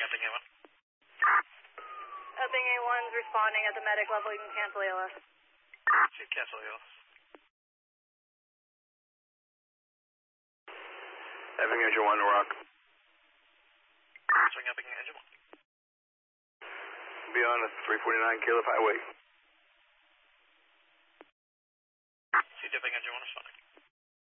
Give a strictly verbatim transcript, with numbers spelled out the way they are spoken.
Epping A one. Epping A one's responding at the medic level. You can cancel A L S. Chief, cancel A L S. Epping Engine one, Rock. Swing Epping Engine one. Be on the three forty-nine Caleb Highway.